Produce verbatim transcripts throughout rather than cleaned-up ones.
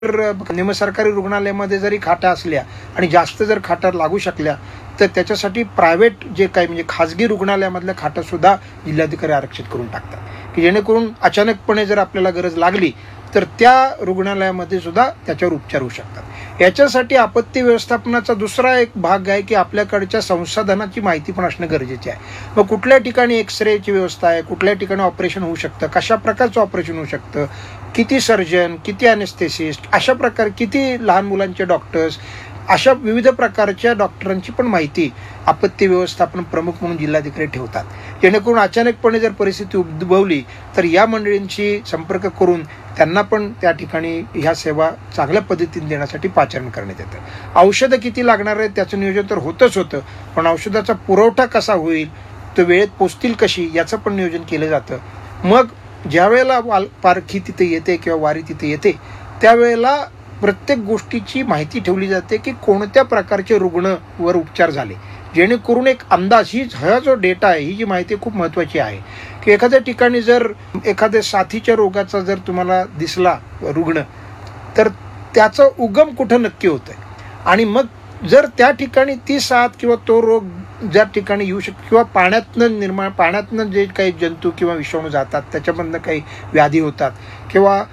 निमसरकारी रुग्णालयामध्ये जरी खाटा असल्या आणि जास्त जर खाटा लागू शकल्या तर त्याच्यासाठी प्रायव्हेट जे काही म्हणजे खाजगी रुग्णालयामधल्या खाटा सुद्धा जिल्हाधिकारी आरक्षित करून टाकतात की जेणेकरून अचानकपणे जर आपल्याला गरज लागली तर त्या रुग्णालयामध्ये सुद्धा त्याच्यावर उपचार होऊ शकतात. याच्यासाठी आपत्ती व्यवस्थापनाचा दुसरा एक भाग आहे की आपल्याकडच्या संसाधनाची माहिती पण असणं गरजेचे आहे. मग कुठल्या ठिकाणी एक्सरेची व्यवस्था आहे, कुठल्या ठिकाणी ऑपरेशन होऊ शकतं, कशा प्रकारचं ऑपरेशन होऊ शकतं, किती सर्जन, किती अनेस्थेसिस्ट, अशा प्रकारे किती लहान मुलांचे डॉक्टर्स, अशा विविध प्रकारच्या डॉक्टरांची पण माहिती आपत्ती व्यवस्थापन प्रमुख म्हणून जिल्हाधिकारी ठेवतात. जेणेकरून अचानकपणे जर परिस्थिती उद्भवली तर या मंडळींशी संपर्क करून त्यांना पण त्या ठिकाणी ह्या सेवा चांगल्या पद्धतीने देण्यासाठी पाचारण करण्यात येतं. औषधं किती लागणार आहेत त्याचं नियोजन तर होतच होतं, पण औषधाचा पुरवठा कसा होईल, तो वेळेत पोचतील कशी याचं पण नियोजन केलं जातं. मग ज्या वेळेला वाल पालखी तिथे येते किंवा वारी तिथे येते त्यावेळेला प्रत्येक गोष्टीची माहिती ठेवली जाते की कोणत्या प्रकारचे रुग्ण वर उपचार झाले, जेणेकरून एक अंदाज, ही हा जो डेटा आहे, ही जी माहिती खूप महत्त्वाची आहे की एखाद्या ठिकाणी जर एखाद्या साथीच्या रोगाचा जर तुम्हाला दिसला रुग्ण तर त्याचं उगम कुठं नक्की होतं आहे आणि मग जर त्या ठिकाणी ती साथ किंवा तो रोग ज्या ठिकाणी येऊ शकतो किंवा पाण्यातनं निर्माण पाण्यातनं जे काही जंतू किंवा विषाणू जातात त्याच्यामधनं काही व्याधी होतात किंवा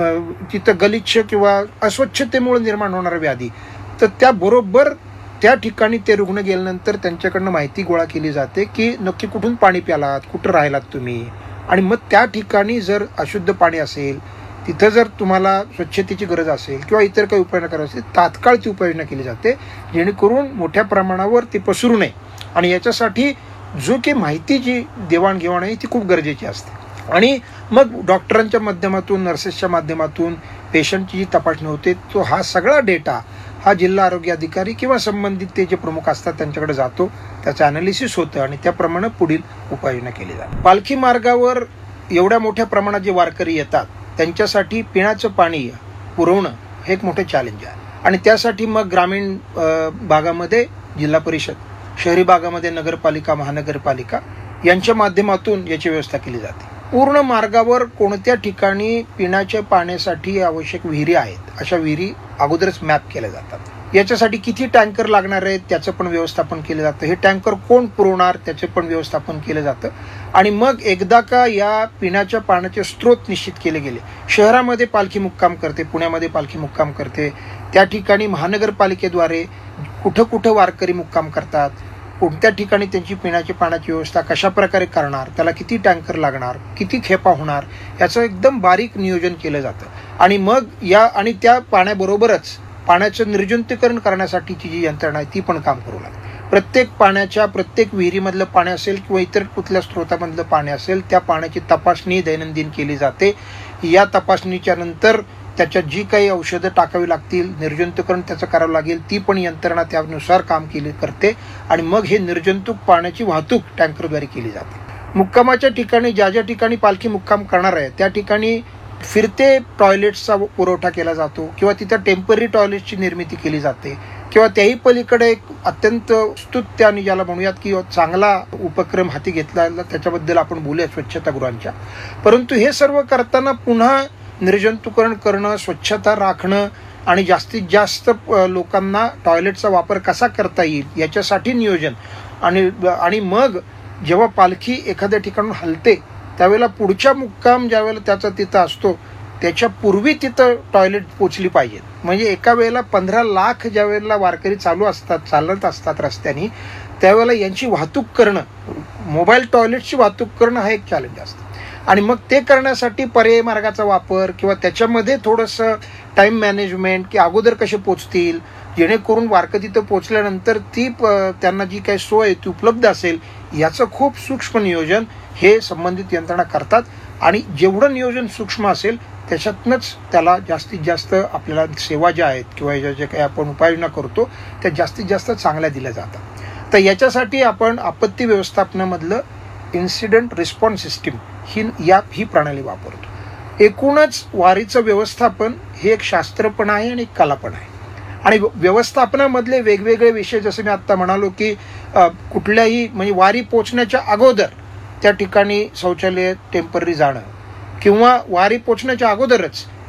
तिथं गलिच्छ किंवा अस्वच्छतेमुळे निर्माण होणाऱ्या व्याधी, तर त्याबरोबर त्या ठिकाणी ते रुग्ण गेल्यानंतर त्यांच्याकडनं माहिती गोळा केली जाते की नक्की कुठून पाणी प्यालात, कुठं राहिलात तुम्ही, आणि मग त्या ठिकाणी जर अशुद्ध पाणी असेल, तिथं जर तुम्हाला स्वच्छतेची गरज असेल किंवा इतर काही उपाययोजना करायची असेल, तात्काळ ती उपाययोजना केली जाते जेणेकरून मोठ्या प्रमाणावर ती पसरू नये. आणि याच्यासाठी जो की माहितीची देवाणघेवाण आहे ती खूप गरजेची असते. आणि मग डॉक्टरांच्या माध्यमातून, नर्सेसच्या माध्यमातून पेशंटची जी तपासणी होते तो हा सगळा डेटा हा जिल्हा आरोग्य अधिकारी किंवा संबंधित ते जे प्रमुख असतात त्यांच्याकडे जातो, त्याचं ॲनालिसिस होतं आणि त्याप्रमाणे पुढील उपाययोजना केली जाते. पालखी मार्गावर एवढ्या मोठ्या प्रमाणात जे वारकरी येतात त्यांच्यासाठी पिण्याचं पाणी पुरवणं हे एक मोठं चॅलेंज आहे. आणि त्यासाठी मग ग्रामीण भागामध्ये जिल्हा परिषद, शहरी भागामध्ये नगरपालिका, महानगरपालिका यांच्या माध्यमातून याची व्यवस्था केली जाते. पूर्ण मार्गावर कोणत्या ठिकाणी पिण्याच्या पाण्यासाठी आवश्यक विहिरी आहेत अशा विहिरी अगोदरच मॅप केल्या जातात. याच्यासाठी किती टँकर लागणार आहेत त्याचं पण व्यवस्थापन केलं जातं. हे टँकर कोण पुरवणार त्याचं पण व्यवस्थापन केलं जातं. आणि मग एकदा का या पिण्याच्या पाण्याचे स्रोत निश्चित केले गेले, शहरामध्ये पालखी मुक्काम करते, पुण्यामध्ये पालखी मुक्काम करते, त्या ठिकाणी महानगरपालिकेद्वारे कुठं कुठं वारकरी मुक्काम करतात, कोणत्या ठिकाणी त्यांची पिण्याची पाण्याची व्यवस्था कशा प्रकारे करणार, त्याला किती टँकर लागणार, किती खेपा होणार, याचं एकदम बारीक नियोजन केलं जातं. आणि मग या आणि त्या पाण्याबरोबरच पाण्याचं निर्जंतुकीकरण करण्यासाठीची जी यंत्रणा आहे ती पण काम करू लागते. प्रत्येक पाण्याच्या, प्रत्येक विहिरीमधलं पाणी असेल किंवा इतर कुठल्या स्रोतामधलं पाणी असेल त्या पाण्याची तपासणी दैनंदिन केली जाते. या तपासणीच्या नंतर त्याच्यात जी काही औषधं टाकावी लागतील, निर्जंतुकीकरण त्याचं करावं लागेल, ती पण यंत्रणा त्यानुसार काम केली करते. आणि मग हे निर्जंतुक पाण्याची वाहतूक टँकरद्वारे केली जाते. मुक्कामाच्या ठिकाणी, ज्या ज्या ठिकाणी पालखी मुक्काम करणार आहे त्या ठिकाणी फिरते टॉयलेट्सचा पुरवठा केला जातो किंवा तिथं टेम्पररी टॉयलेट्सची निर्मिती केली जाते किंवा त्याही पलीकडे एक अत्यंत स्तुत्य आणि ज्याला म्हणूयात की चांगला उपक्रम हाती घेतला, त्याच्याबद्दल आपण बोलूया स्वच्छतागृहांच्या. परंतु हे सर्व करताना पुन्हा निर्जंतुकीकरण करणं, स्वच्छता राखणं आणि जास्तीत जास्त लोकांना टॉयलेटचा वापर कसा करता येईल याच्यासाठी नियोजन. आणि आणि मग जेव्हा पालखी एखाद्या ठिकाणून हलते त्यावेळेला पुढच्या मुक्काम ज्या वेळेला त्याचा तिथं असतो त्याच्या पूर्वी तिथं टॉयलेट पोचली पाहिजेत. म्हणजे एका वेळेला पंधरा लाख ज्या वेळेला वारकरी चालू असतात, चालत असतात रस्त्याने, त्यावेळेला यांची वाहतूक करणं, मोबाईल टॉयलेटची वाहतूक करणं हा एक चॅलेंज असतं. आणि मग ते करण्यासाठी पर्यायी मार्गाचा वापर किंवा त्याच्यामध्ये थोडंसं टाईम मॅनेजमेंट की अगोदर कसे पोचतील जेणेकरून वारकरी तिथं पोचल्यानंतर ती त्यांना जी काही सोय ती उपलब्ध असेल, याचं खूप सूक्ष्म नियोजन हे संबंधित यंत्रणा करतात. आणि जेवढं नियोजन सूक्ष्म असेल त्याच्यातनंच त्याला जास्तीत जास्त आपल्याला सेवा ज्या आहेत किंवा ज्या ज्या काही आपण उपाययोजना करतो त्या जास्तीत जास्त चांगल्या दिल्या जातात. तर याच्यासाठी आपण आपत्ती व्यवस्थापनामधलं इन्सिडेंट रिस्पॉन्स सिस्टीम ही या ही प्रणाली वापरतो. एकूणच वारीचं व्यवस्थापन हे एक शास्त्र पण आहे आणि एक कला पण आहे. आणि व्यवस्थापनामधले वेगवेगळे विषय, जसं मी आत्ता म्हणालो की कुठल्याही म्हणजे वारी पोचण्याच्या अगोदर त्या ठिकाणी शौचालय टेम्पररी जाणं किंवा वारी पोचण्याच्या अगोदरच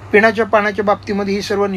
पिण्याच्या पाण्याच्या बाबतीमध्ये ही सर्व